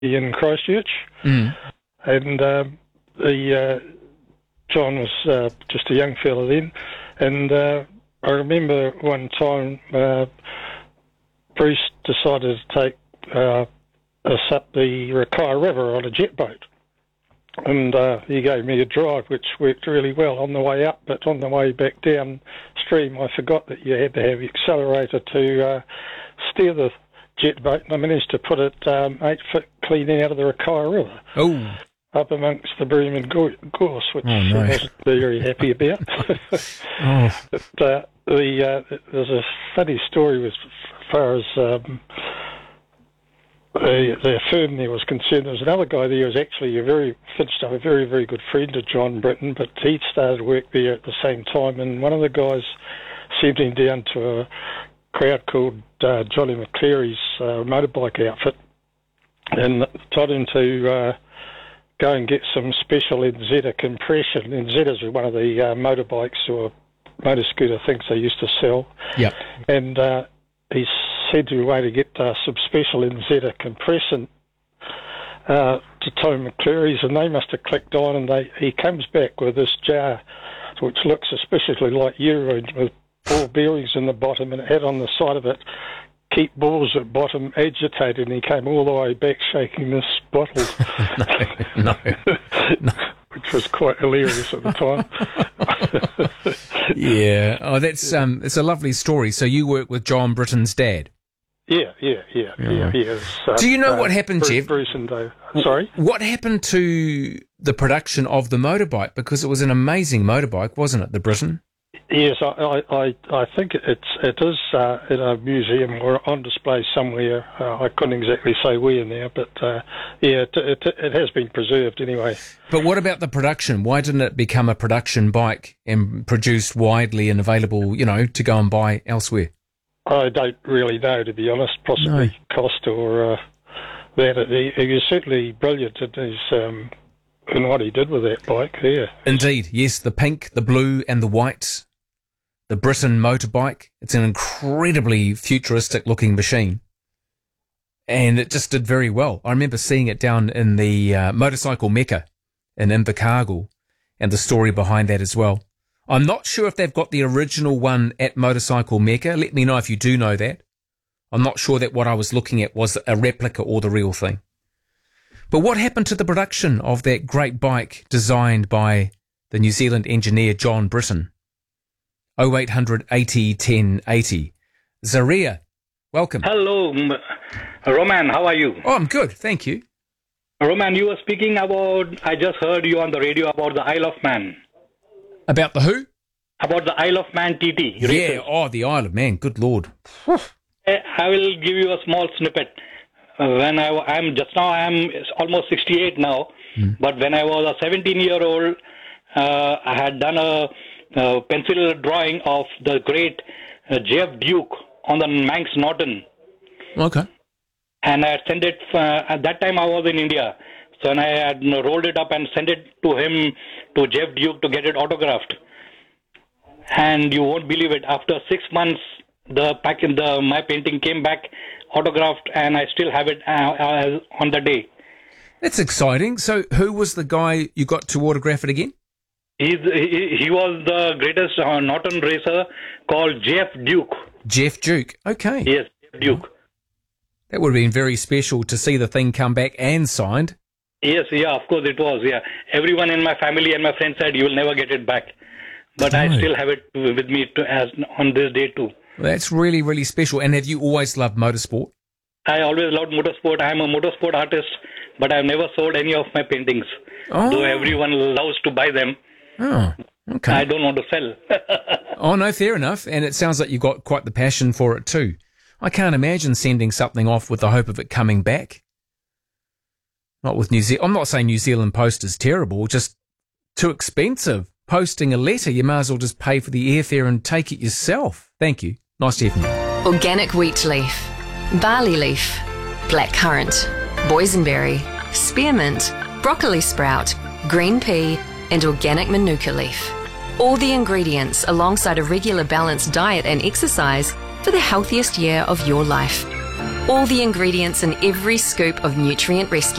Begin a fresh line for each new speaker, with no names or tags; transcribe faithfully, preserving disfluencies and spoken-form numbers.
in Christchurch,
Mm.
and um, the uh, John was uh, just a young fella then, and uh, I remember one time uh, Bruce decided to take uh, us up the Rakai River on a jet boat. And uh, he gave me a drive, which worked really well on the way up, but on the way back downstream, I forgot that you had to have the accelerator to uh, steer the jet boat, and I managed to put it um, eight foot clean out of the Rakai River,
Oh,
up amongst the bream and gor- gorse, which
Oh, no.
I wasn't very happy about.
oh,
But uh, the uh, there's a funny story as far as um, the, the firm there was concerned. There was another guy there who was actually a very finished up, a very very good friend of John Britton, but he started work there at the same time. And one of the guys sent him down to a crowd called uh, Johnny McCleary's uh, motorbike outfit, and told him to uh, go and get some special N Z A compression. N Z As were one of the uh, motorbikes or motor scooter things they used to sell.
yep.
And uh, he said to me way to get uh, some special N Z A compression uh, to Tom McCleary's, and they must have clicked on, and they he comes back with this jar which looks suspiciously like urine with ball bearings in the bottom, and it had on the side of it, keep balls at bottom agitated, and he came all the way back shaking this bottle.
No, no.
Which was quite hilarious at the time.
Yeah. Oh, that's um, it's a lovely story. So you work with John Britton's dad.
Yeah, yeah, yeah, yeah. yeah. Uh,
Do you know
uh,
what happened,
Bruce,
Jeff?
Bruce and Dave. Sorry?
What happened to the production of the motorbike? Because it was an amazing motorbike, wasn't it, the Britton?
Yes, I, I, I think it's it is uh, in a museum or on display somewhere. Uh, I couldn't exactly say where now, but uh, yeah, it, it, it has been preserved anyway.
But what about the production? Why didn't it become a production bike and produced widely and available, you know, to go and buy elsewhere?
I don't really know, to be honest. Possibly cost or uh, that. He, he was certainly brilliant in his um, in what he did with that bike. Yeah.
Indeed, yes. The pink, the blue, and the white. The Britton motorbike. It's an incredibly futuristic-looking machine, and it just did very well. I remember seeing it down in the uh, Motorcycle Mecca in Invercargill, and the story behind that as well. I'm not sure if they've got the original one at Motorcycle Mecca. Let me know if you do know that. I'm not sure that what I was looking at was a replica or the real thing. But what happened to the production of that great bike designed by the New Zealand engineer John Britton? oh eight hundred eighty ten eighty. Zaria, welcome.
Hello, M- Roman, how are you?
Oh, I'm good, thank you.
Roman, you were speaking about, I just heard you on the radio about the Isle of Man.
About the who?
About the Isle of Man T T.
Yeah,
races.
oh, the Isle of Man, good Lord.
I I will give you a small snippet. Uh, When I, wa- I'm just now, I'm almost sixty-eight now,
Mm.
but when I was a seventeen-year-old, uh, I had done a, a pencil drawing of the great uh, J F Duke on the Manx Norton.
Okay.
And I had sent it, uh, at that time I was in India. So and I had you know, rolled it up and sent it to him, to Jeff Duke, to get it autographed. And you won't believe it, after six months, the pack in the my painting came back autographed, and I still have it uh, uh, on the day.
That's exciting. So who was the guy you got to autograph it again?
He's, he, he was the greatest uh, Norton racer called Jeff Duke.
Jeff Duke. Okay.
Yes, Jeff Duke.
That would have been very special to see the thing come back and signed.
Yes, yeah, of course it was, yeah. Everyone in my family and my friends said, you will never get it back. But I
No.
still have it with me to, as on this day too.
Well, that's really, really special. And have you always loved motorsport?
I always loved motorsport. I am a motorsport artist, but I've never sold any of my paintings.
Oh.
Though everyone loves to buy them,
Oh, okay.
I don't want to sell.
Oh, no, fair enough. And it sounds like you've got quite the passion for it too. I can't imagine sending something off with the hope of it coming back. Not with New Zealand. I'm not saying New Zealand Post is terrible, just too expensive. Posting a letter, you might as well just pay for the airfare and take it yourself. Thank you. Nice to hear from you.
Organic wheat leaf, barley leaf, blackcurrant, boysenberry, spearmint, broccoli sprout, green pea, and organic manuka leaf. All the ingredients alongside a regular balanced diet and exercise for the healthiest year of your life. all the ingredients in every scoop of Nutrient Rescue.